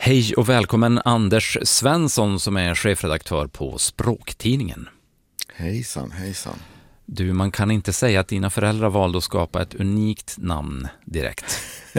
Hej och välkommen Anders Svensson som är chefredaktör på Språktidningen. Hejsan. Du, man kan inte säga att dina föräldrar valde att skapa ett unikt namn direkt.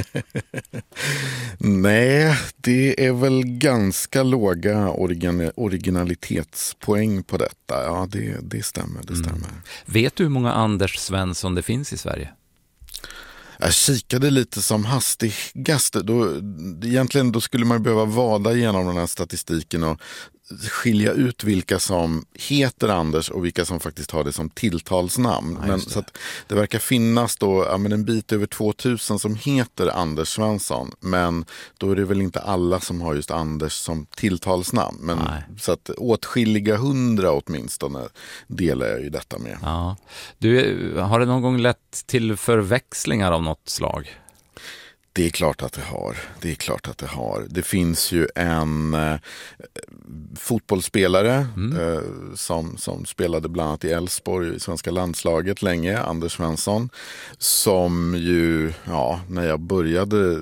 Nej, det är väl ganska låga originalitetspoäng på detta. Ja, det stämmer. Vet du hur många Anders Svensson det finns i Sverige? Jag kikade lite som hastigast. Egentligen då skulle man behöva vada igenom den här statistiken och skilja ut vilka som heter Anders och vilka som faktiskt har det som tilltalsnamn. Ja, men så att det verkar finnas då en bit över 2000 som heter Anders Svensson, men då är det väl inte alla som har just Anders som tilltalsnamn. Men så att åtskilliga 100 åtminstone delar jag ju detta med. Ja. Du, har det någon gång lett till förväxlingar av något slag? Det är klart att det har. Det finns ju en fotbollsspelare som spelade bland annat i Elfsborg i svenska landslaget länge, Anders Svensson, som ju, när jag började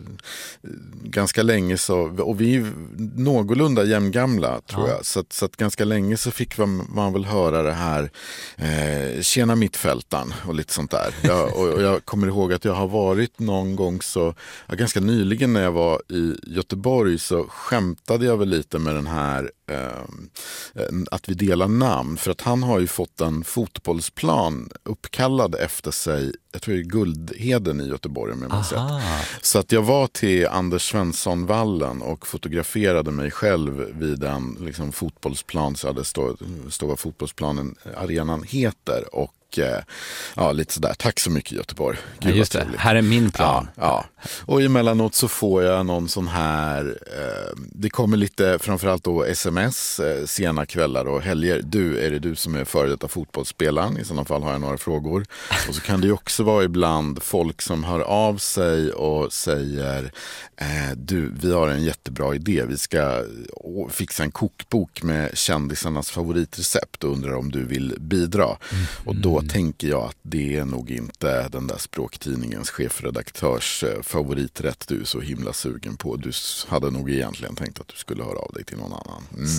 ganska länge och vi är någorlunda jämngamla tror jag, så att ganska länge så fick man väl höra det här tjena mittfältaren och lite sånt där. Jag kommer ihåg att jag har varit någon gång ganska nyligen när jag var i Göteborg så skämtade jag väl lite med den här att vi delar namn, för att han har ju fått en fotbollsplan uppkallad efter sig, jag tror det är Guldheden i Göteborg om jag minns rätt. Så att jag var till Anders Svensson-vallen och fotograferade mig själv vid en fotbollsplan, så det står vad fotbollsplanen arenan heter, och lite sådär. Tack så mycket Göteborg. Gud, just det, här är min plan. Ja. Och emellanåt så får jag någon sån här det kommer lite, framförallt då sms sena kvällar och helger. Är det du som är före detta fotbollsspelaren? I sådana fall har jag några frågor. Och så kan det ju också vara ibland folk som hör av sig och säger vi har en jättebra idé. Vi ska fixa en kokbok med kändisarnas favoritrecept och undrar om du vill bidra. Och då tänker jag att det är nog inte den där Språktidningens chefredaktörs favoriträtt du är så himla sugen på. Du hade nog egentligen tänkt att du skulle höra av dig till någon annan.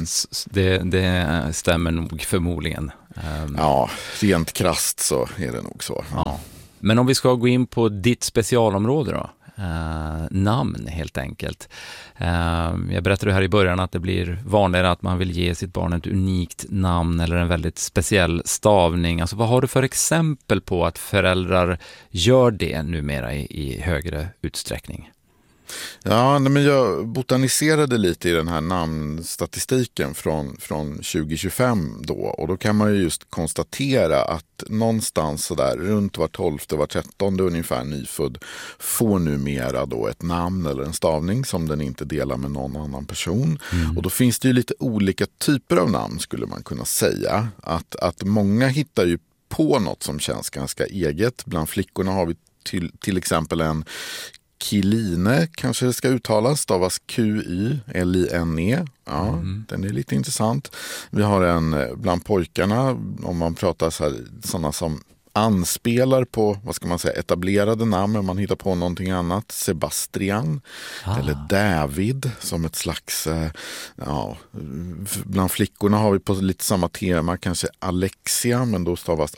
Det stämmer nog förmodligen. Ja, rent krasst så är det nog så. Ja. Men om vi ska gå in på ditt specialområde då? Namn helt enkelt. Jag berättade här i början att det blir vanligare att man vill ge sitt barn ett unikt namn eller en väldigt speciell stavning. Alltså, vad har du för exempel på att föräldrar gör det numera i högre utsträckning? Ja, men jag botaniserade lite i den här namnstatistiken från 2025 då, och då kan man ju just konstatera att någonstans så där runt var 12:e, var 13:e ungefär nyfödd får numera då ett namn eller en stavning som den inte delar med någon annan person. Och då finns det ju lite olika typer av namn, skulle man kunna säga. Att många hittar ju på något som känns ganska eget. Bland flickorna har vi till exempel en Kiline, kanske det ska uttalas, stavas Q-Y-L-I-N-E. Ja, den är lite intressant. Vi har en bland pojkarna, om man pratar sådana som anspelar på, vad ska man säga, etablerade namn, men man hittar på någonting annat. Sebastian eller David som ett slags, bland flickorna har vi på lite samma tema, kanske Alexia, men då stavas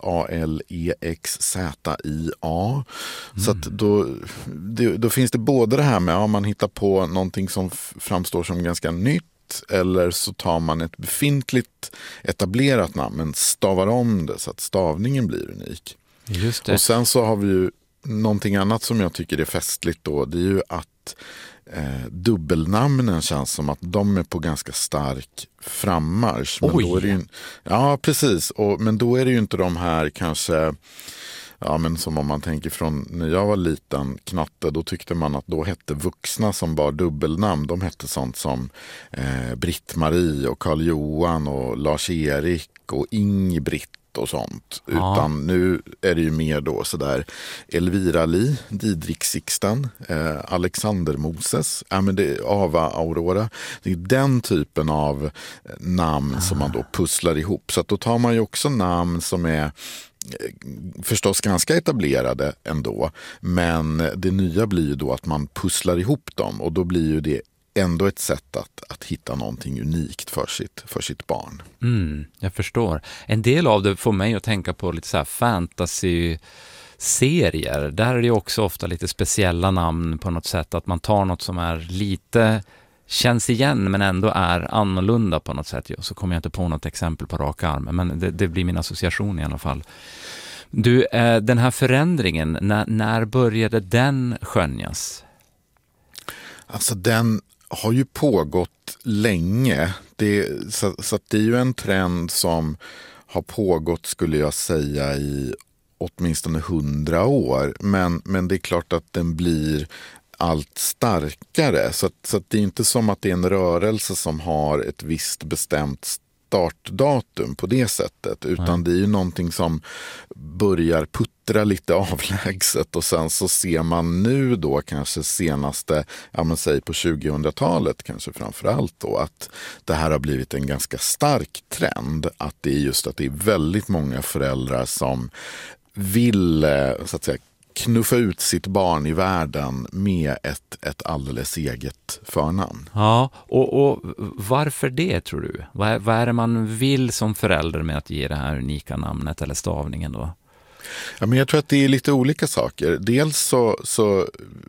A-L-E-X-Z-I-A. Så att då finns det både det här med man hittar på någonting som framstår som ganska nytt, eller så tar man ett befintligt etablerat namn men stavar om det så att stavningen blir unik. Just det. Och sen så har vi ju någonting annat som jag tycker är festligt då. Det är ju att dubbelnamnen känns som att de är på ganska stark frammarsch. Men då är det ju, ja, precis. Men då är det ju inte de här kanske... Ja, men som om man tänker från när jag var liten knatte, då tyckte man att då hette vuxna som bar dubbelnamn. De hette sånt som Britt-Marie och Karl-Johan och Lars-Erik och Ingbritt och sånt. Utan nu är det ju mer då sådär Elvira Li, Didrik Sixten, Alexander Moses, Ava Aurora. Det är den typen av namn som man då pusslar ihop. Så att då tar man ju också namn som är förstås ganska etablerade ändå, men det nya blir ju då att man pusslar ihop dem, och då blir ju det ändå ett sätt att hitta någonting unikt för sitt barn. Jag förstår. En del av det får mig att tänka på lite så här fantasy-serier. Där är det också ofta lite speciella namn på något sätt. Att man tar något som är lite känns igen men ändå är annorlunda på något sätt. Så kommer jag inte på något exempel på rak arm, men det blir min association i alla fall. Du, den här förändringen, när började den skönjas? Alltså den har ju pågått länge. Så att det är ju en trend som har pågått, skulle jag säga, i åtminstone 100 år. Men det är klart att den blir allt starkare. Så att det är inte som att det är en rörelse som har ett visst bestämt startdatum på det sättet, utan det är ju någonting som börjar puttra lite avlägset, och sen så ser man nu då kanske senaste, säg på 2000-talet kanske framförallt då, att det här har blivit en ganska stark trend, att det är just att det är väldigt många föräldrar som vill, så att säga, knuffa ut sitt barn i världen med ett alldeles eget förnamn. Ja, och varför det, tror du? Vad är det man vill som förälder med att ge det här unika namnet eller stavningen då? Ja, men jag tror att det är lite olika saker. Dels så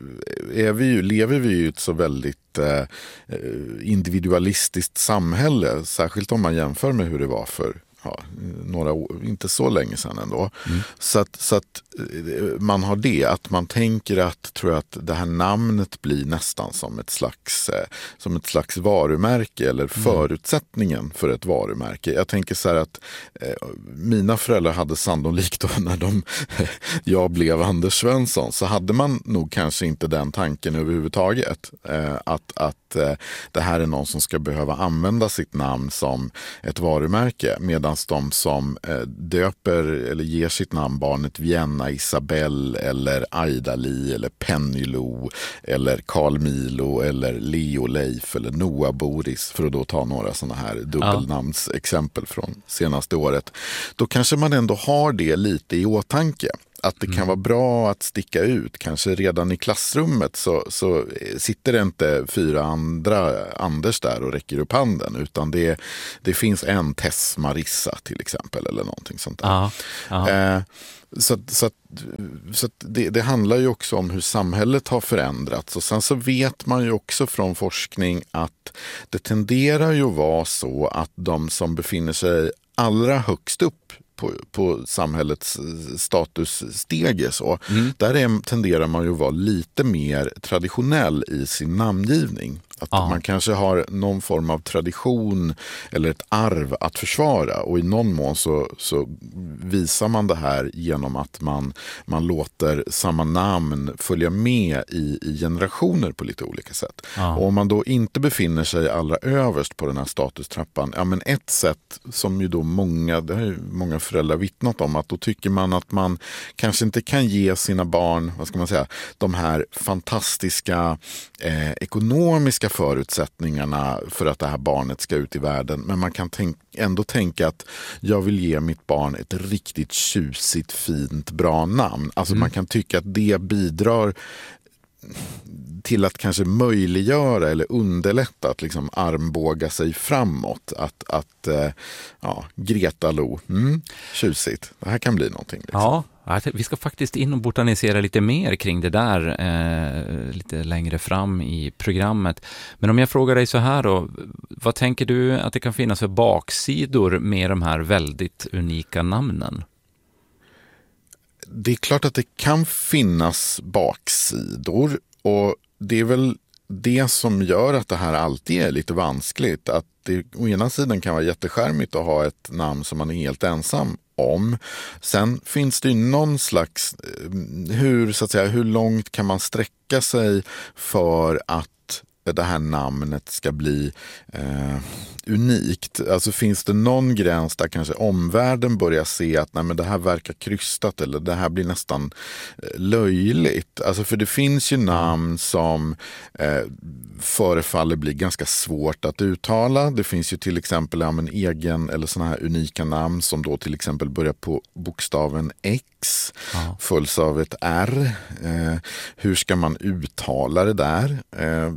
lever vi ju i ett så väldigt individualistiskt samhälle, särskilt om man jämför med hur det var för några år, inte så länge sedan ändå. Så att man har det, att man tänker att det här namnet blir nästan som ett slags varumärke, eller förutsättningen för ett varumärke. Jag tänker så här att mina föräldrar hade sannolikt då, när jag blev Anders Svensson, så hade man nog kanske inte den tanken överhuvudtaget, att det här är någon som ska behöva använda sitt namn som ett varumärke, medan de som döper eller ger sitt namn barnet Vienna Isabelle eller Aida-Li eller Penny-Lo eller Carl Milo eller Leo Leif eller Noah Boris, för att då ta några sådana här dubbelnamnsexempel från senaste året, då kanske man ändå har det lite i åtanke. Att det kan vara bra att sticka ut. Kanske redan i klassrummet så sitter det inte 4 andra Anders där och räcker upp handen, utan det finns en Tess Marissa till exempel, eller någonting sånt där. Så att det handlar ju också om hur samhället har förändrats, och sen så vet man ju också från forskning att det tenderar ju att vara så att de som befinner sig allra högst upp på samhällets statusstege där tenderar man ju att vara lite mer traditionell i sin namngivning. Att man kanske har någon form av tradition eller ett arv att försvara, och i någon mån så visar man det här genom att man låter samma namn följa med i generationer på lite olika sätt. Och om man då inte befinner sig allra överst på den här statustrappan, men ett sätt som ju då det har ju många föräldrar vittnat om, att då tycker man att man kanske inte kan ge sina barn, vad ska man säga, de här fantastiska ekonomiska förutsättningarna för att det här barnet ska ut i världen, men man kan ändå tänka att jag vill ge mitt barn ett riktigt tjusigt, fint, bra namn. Alltså man kan tycka att det bidrar till att kanske möjliggöra eller underlätta att liksom armbåga sig framåt. Att Greta Lo, tjusigt. Det här kan bli någonting. Liksom. Ja, vi ska faktiskt in och botanisera lite mer kring det där lite längre fram i programmet. Men om jag frågar dig så här då, vad tänker du att det kan finnas för baksidor med de här väldigt unika namnen? Det är klart att det kan finnas baksidor, och det är väl det som gör att det här alltid är lite vanskligt. Att det å ena sidan kan vara jätteskärmigt att ha ett namn som man är helt ensam om. Sen finns det ju någon slags, hur långt kan man sträcka sig för att det här namnet ska bli unikt. Alltså finns det någon gräns där kanske omvärlden börjar se att nej, men det här verkar krystat, eller det här blir nästan löjligt. Alltså för det finns ju namn som förefaller bli ganska svårt att uttala. Det finns ju till exempel en egen eller såna här unika namn som då till exempel börjar på bokstaven X följs av ett R. Hur ska man uttala det där? Det är inte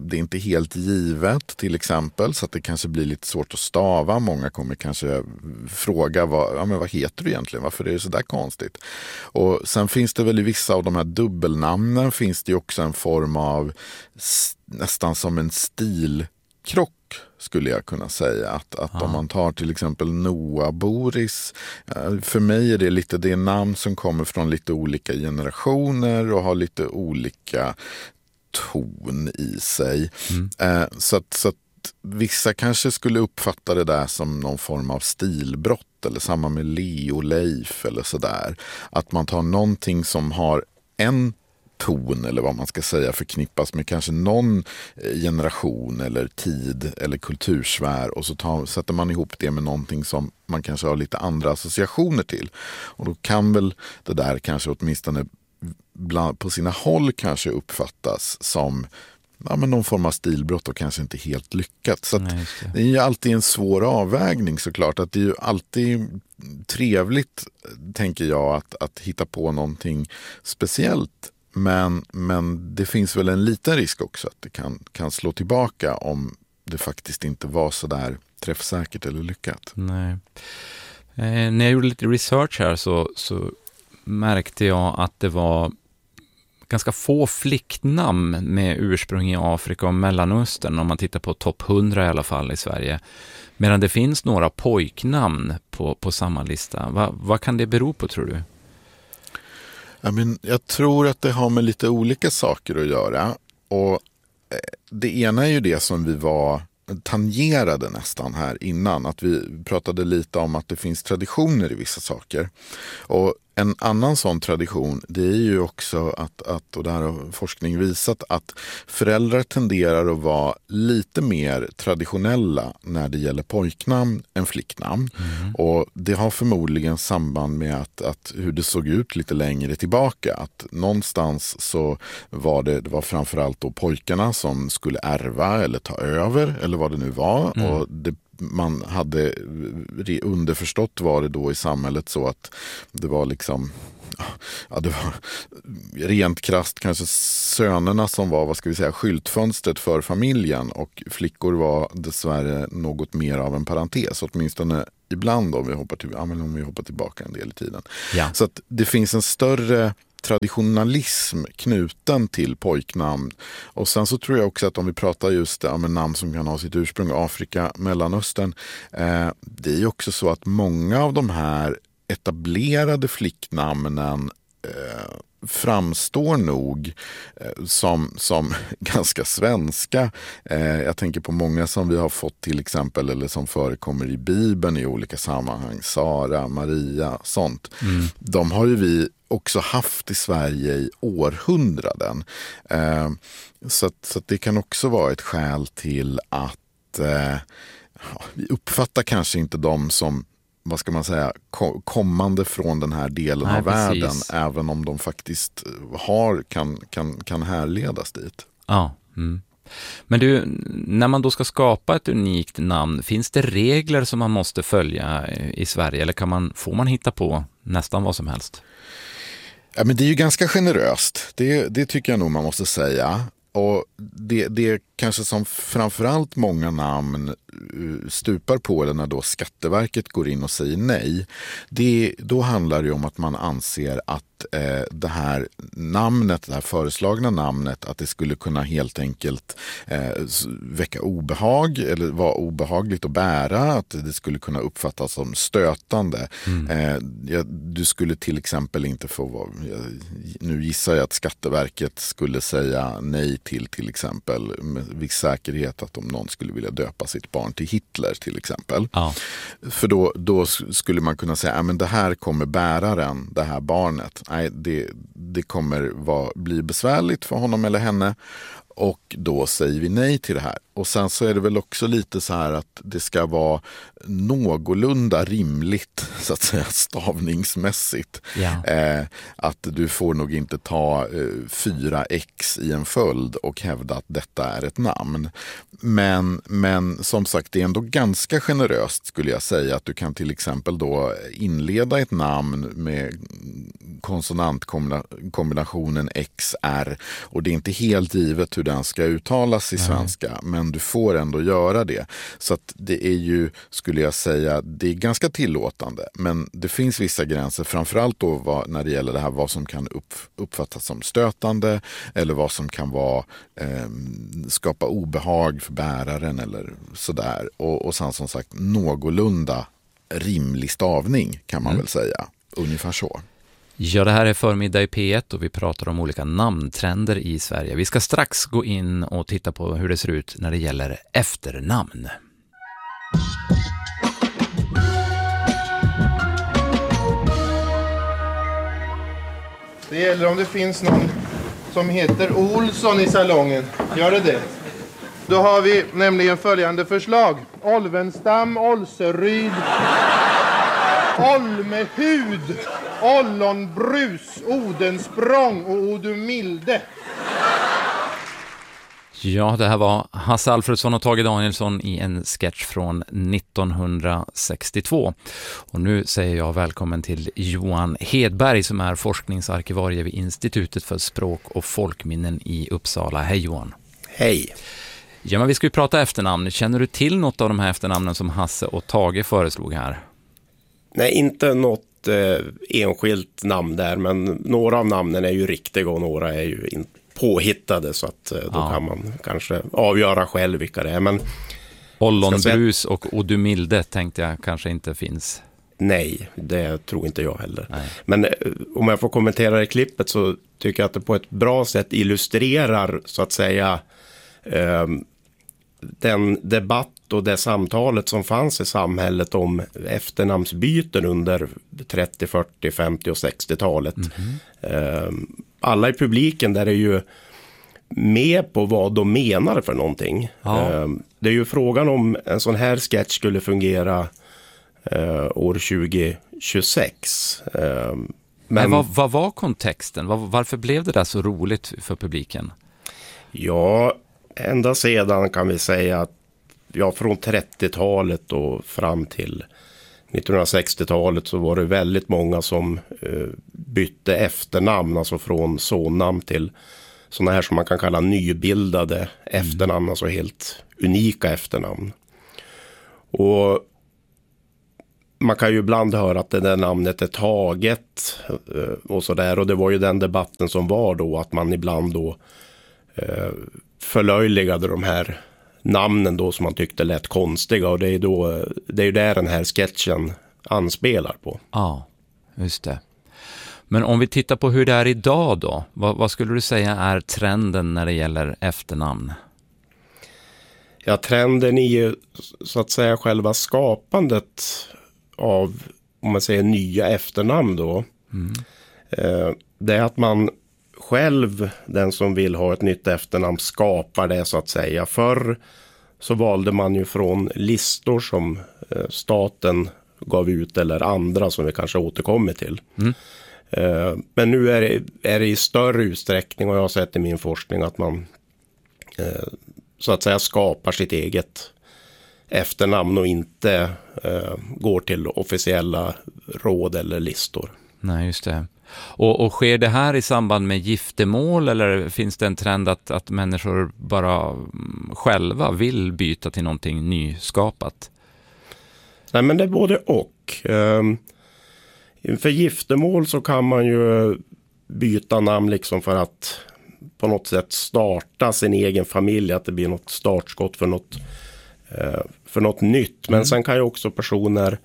helt givet till exempel, så att det kanske blir lite svårt att stava. Många kommer kanske fråga vad heter du egentligen? Varför är det så där konstigt? Och sen finns det väl i vissa av de här dubbelnamnen finns det ju också en form av nästan som en stilkrock, skulle jag kunna säga. Att om man tar till exempel Noah Boris, för mig är det lite det namn som kommer från lite olika generationer och har lite olika ton i sig. Så att vissa kanske skulle uppfatta det där som någon form av stilbrott, eller samma med Leo Leif eller sådär. Att man tar någonting som har en ton, eller vad man ska säga, förknippas med kanske någon generation eller tid eller kultursfär, och så sätter man ihop det med någonting som man kanske har lite andra associationer till. Och då kan väl det där kanske åtminstone på sina håll kanske uppfattas som någon form av stilbrott och kanske inte helt lyckat. Så det är ju alltid en svår avvägning såklart. Att det är ju alltid trevligt, tänker jag, att hitta på någonting speciellt. Men det finns väl en liten risk också att det kan slå tillbaka om det faktiskt inte var så där träffsäkert eller lyckat. Nej. När jag gjorde lite research här så märkte jag att det var ganska få flicknamn med ursprung i Afrika och Mellanöstern, om man tittar på topp 100 i alla fall i Sverige. Medan det finns några pojknamn på samma lista. Vad kan det bero på, tror du? Jag tror att det har med lite olika saker att göra. Och det ena är ju det som vi tangerade nästan här innan. Att vi pratade lite om att det finns traditioner i vissa saker. Och en annan sån tradition, det är ju också att och det här har forskning visat, att föräldrar tenderar att vara lite mer traditionella när det gäller pojknamn än flicknamn. Och det har förmodligen samband med att hur det såg ut lite längre tillbaka. Att någonstans så var det var framförallt då pojkarna som skulle ärva eller ta över, eller vad det nu var. Och man hade underförstått var det då i samhället så att det var liksom det var rent krasst kanske sönerna som var, vad ska vi säga, skyltfönstret för familjen, och flickor var dessvärre något mer av en parentes, åtminstone ibland om vi hoppar tillbaka en del i tiden. Ja. Så att det finns en större traditionalism knuten till pojknamn. Och sen så tror jag också att om vi pratar just med namn som kan ha sitt ursprung i Afrika, Mellanöstern, det är ju också så att många av de här etablerade flicknamnen framstår nog som ganska svenska. Jag tänker på många som vi har fått till exempel, eller som förekommer i Bibeln i olika sammanhang. Sara, Maria, sånt. De har ju vi också haft i Sverige i århundraden. Så att det kan också vara ett skäl till att vi uppfattar kanske inte dem som, vad ska man säga, kommande från den här delen av världen, även om de faktiskt kan härledas dit. Ja. Men du, när man då ska skapa ett unikt namn, finns det regler som man måste följa i Sverige, eller får man hitta på nästan vad som helst? Ja, men det är ju ganska generöst. Det tycker jag nog man måste säga. Och det kanske som framförallt många namn stupar på, eller när då Skatteverket går in och säger nej, då handlar det om att man anser att det här namnet, det här föreslagna namnet, att det skulle kunna helt enkelt väcka obehag eller vara obehagligt att bära, att det skulle kunna uppfattas som stötande. Du skulle till exempel inte få nu gissar jag att Skatteverket skulle säga nej till exempel med viss säkerhet att om någon skulle vilja döpa sitt barn till Hitler till exempel. Ja. För då skulle man kunna säga men det här kommer bäraren, det här barnet. Nej, det kommer bli besvärligt för honom eller henne, och då säger vi nej till det här. Och sen så är det väl också lite så här att det ska vara någorlunda rimligt, så att säga, stavningsmässigt. Ja. Att du får nog inte ta 4x i en följd och hävda att detta är ett namn. Men som sagt, det är ändå ganska generöst, skulle jag säga, att du kan till exempel då inleda ett namn med konsonantkombinationen XR, och det är inte helt givet hur hur den ska uttalas i svenska, men du får ändå göra det. Så att det är ju, skulle jag säga, det är ganska tillåtande, men det finns vissa gränser, framförallt då när det gäller det här vad som kan uppfattas som stötande eller vad som kan vara skapa obehag för bäraren eller sådär. Och sen som sagt någorlunda rimlig stavning kan man väl säga. Ungefär så. Ja, det här är Förmiddag i P1 och vi pratar om olika namntrender i Sverige. Vi ska strax gå in och titta på hur det ser ut när det gäller efternamn. Det gäller om det finns någon som heter Olsson i salongen. Gör det? Då har vi nämligen följande förslag. Olvenstam, Olseryd, Olmehud, Ollonbrus, Odensprång och Odumilde. Ja, det här var Hasse Alfredsson och Tage Danielsson i en sketch från 1962. Och nu säger jag välkommen till Johan Hedberg som är forskningsarkivarie vid Institutet för språk och folkminnen i Uppsala. Hej Johan. Hej. Ja, men vi ska ju prata efternamn. Känner du till något av de här efternamnen som Hasse och Tage föreslog här? Nej, inte något enskilt namn där, men några av namnen är ju riktiga och några är ju påhittade, så att då kan man kanske avgöra själv vilka det är. Men Ollonbrus och Odumilde tänkte jag kanske inte finns. Nej, det tror inte jag heller. Nej. Men om jag får kommentera det klippet så tycker jag att det på ett bra sätt illustrerar så att säga den debatt och det samtalet som fanns i samhället om efternamnsbyten under 30, 40, 50 och 60-talet. Alla i publiken där är ju med på vad de menar för någonting. Ja. Det är ju frågan om en sån här sketch skulle fungera år 2026. Men vad var kontexten? Varför blev det där så roligt för publiken? Ja, ända sedan kan vi säga att från 30-talet och fram till 1960-talet så var det väldigt många som bytte efternamn, alltså från sonnamn till sådana här som man kan kalla nybildade efternamn, alltså helt unika efternamn. Och man kan ju ibland höra att det där namnet är taget och sådär, och det var ju den debatten som var då, att man ibland då förlöjligade de här namnen då som man tyckte lät konstiga, och det är ju där den här sketchen anspelar på. Ja, just det. Men om vi tittar på hur det är idag då, vad skulle du säga är trenden när det gäller efternamn? Ja, trenden är ju så att säga själva skapandet av, om man säger, nya efternamn då. Det är att man själv, den som vill ha ett nytt efternamn, skapar det så att säga. Förr så valde man ju från listor som staten gav ut eller andra som vi kanske återkommer till. Men nu är det i större utsträckning, och jag har sett i min forskning, att man så att säga skapar sitt eget efternamn och inte går till officiella råd eller listor. Nej, just det. Och sker det här i samband med giftermål, eller finns det en trend att människor bara själva vill byta till någonting nyskapat? Nej, men det är både och. För giftermål så kan man ju byta namn liksom för att på något sätt starta sin egen familj, att det blir något startskott för något nytt. Men sen kan ju också personer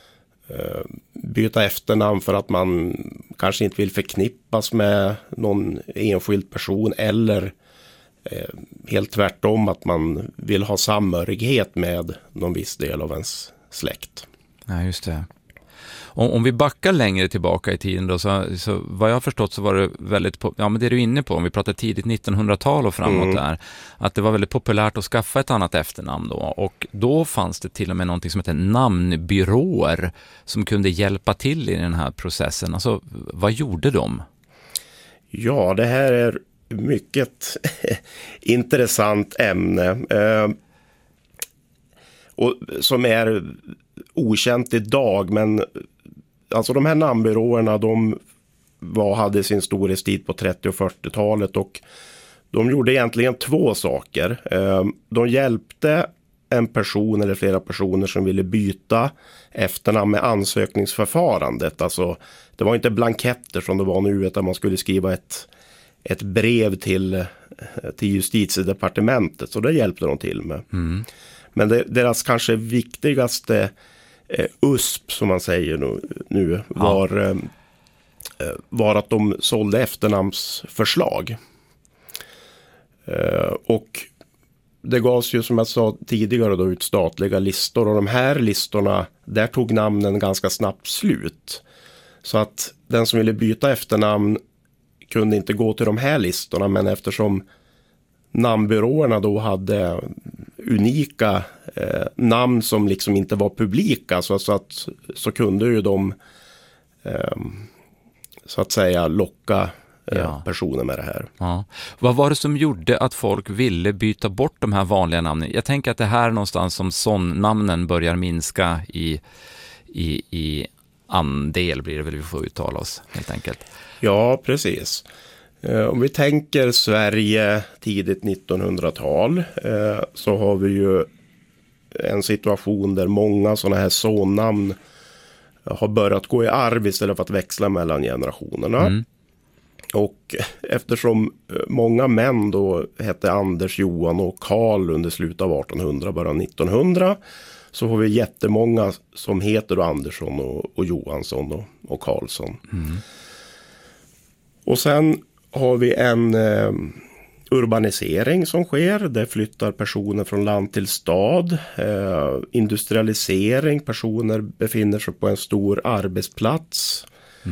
byta efternamn för att man kanske inte vill förknippas med någon enskild person, eller helt tvärtom, att man vill ha samhörighet med någon viss del av ens släkt. Ja, just det. Om vi backar längre tillbaka i tiden då, så vad jag har förstått så var det väldigt, men det är du inne på, om vi pratar tidigt 1900-tal och framåt där, att det var väldigt populärt att skaffa ett annat efternamn då, och då fanns det till och med någonting som heter namnbyråer som kunde hjälpa till i den här processen. Alltså, vad gjorde de? Ja, det här är mycket intressant ämne och som är okänt idag, men alltså de här namnbyråerna, de hade sin storhetstid på 30- och 40-talet, och De gjorde egentligen 2 saker. De hjälpte en person eller flera personer som ville byta efternamn med ansökningsförfarandet. Alltså, det var inte blanketter som det var nu, utan man skulle skriva ett brev till justitiedepartementet. Så det hjälpte de till med. Men deras kanske viktigaste USP, som man säger nu var att de sålde efternamnsförslag. Och det gavs ju, som jag sa tidigare, då ut statliga listor, och de här listorna, där tog namnen ganska snabbt slut. Så att den som ville byta efternamn kunde inte gå till de här listorna, men eftersom namnbyråerna då hade unika namn som liksom inte var publika, så kunde ju de så att säga locka personer med det här. Ja. Vad var det som gjorde att folk ville byta bort de här vanliga namnen? Jag tänker att det här är någonstans som son-namnen börjar minska i andel, blir det väl vi får uttala oss helt enkelt. Ja, precis. Om vi tänker Sverige tidigt 1900-tal så har vi ju en situation där många sådana här sonnamn har börjat gå i arv istället för att växla mellan generationerna. Och eftersom många män då hette Anders, Johan och Karl under slutet av 1800, början 1900, så har vi jättemånga som heter då Andersson och Johansson och Karlsson. Och sen har vi en urbanisering som sker. Det flyttar personer från land till stad. Industrialisering. Personer befinner sig på en stor arbetsplats.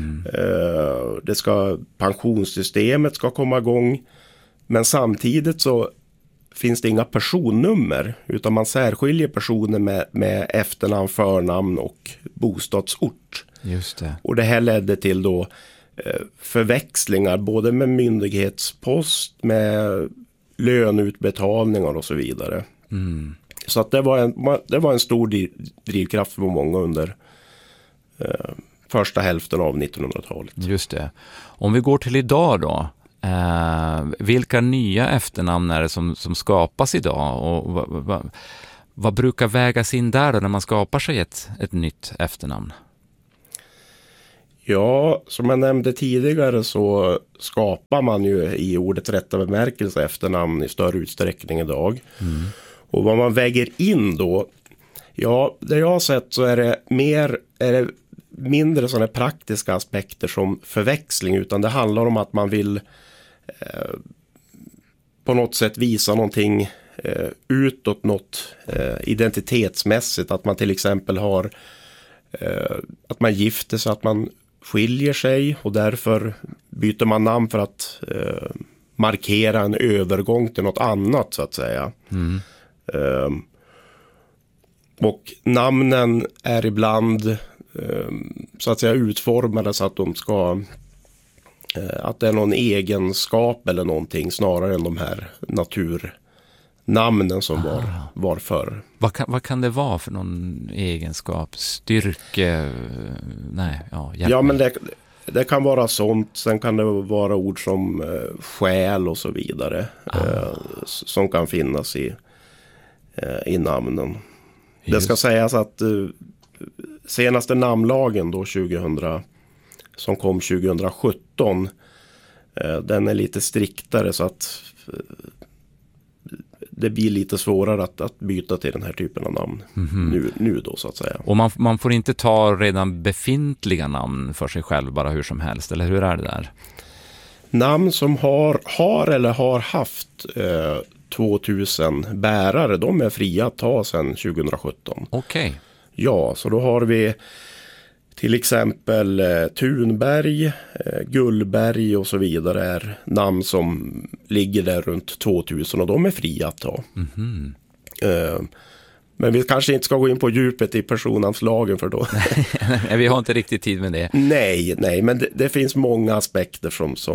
Pensionssystemet ska komma igång. Men samtidigt så finns det inga personnummer, utan man särskiljer personer med efternamn, förnamn och bostadsort. Just det. Och det här ledde till då förväxlingar både med myndighetspost, med löneutbetalningar och så vidare. Så att det var en stor drivkraft för många under första hälften av 1900-talet. Just det. Om vi går till idag då, vilka nya efternamn är det som skapas idag, och vad brukar vägas in där då när man skapar sig ett nytt efternamn? Ja, som jag nämnde tidigare så skapar man ju i ordets rätta bemärkelse efternamn i större utsträckning idag. Och vad man väger in då, det jag har sett så är det mindre sådana praktiska aspekter som förväxling, utan det handlar om att man vill på något sätt visa någonting utåt, något identitetsmässigt, att man till exempel har att man gifter sig, att man skiljer sig och därför byter man namn för att markera en övergång till något annat så att säga. Och namnen är ibland så att säga utformade så att de ska att det är någon egenskap eller någonting snarare än de här naturnamnen som var förr. Vad kan det vara för någon egenskap? Styrke? Men det kan vara sånt. Sen kan det vara ord som själ och så vidare som kan finnas i namnen. Just. Det ska sägas att senaste namnlagen då 2000 som kom 2017, den är lite striktare så att det blir lite svårare att byta till den här typen av namn nu då så att säga. Och man får inte ta redan befintliga namn för sig själv bara hur som helst, eller hur är det där? Namn som har eller har haft 2000 bärare, de är fria att ta sedan 2017. Okej. Ja, så då har vi till exempel Thunberg, Gullberg och så vidare är namn som ligger där runt 2000 och de är fria att ta. Men vi kanske inte ska gå in på djupet i personnamnslagen för då. Vi har inte riktigt tid med det. Nej, men det finns många aspekter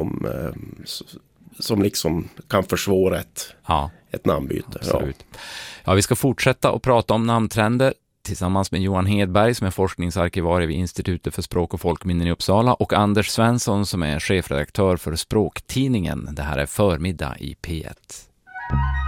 som liksom kan försvåra ett namnbyte. Absolut. Ja, vi ska fortsätta att prata om namntrender. tillsammans med Johan Hedberg som är forskningsarkivarie vid Institutet för språk- och folkminnen i Uppsala och Anders Svensson som är chefredaktör för Språktidningen. Det här är Förmiddag i P1.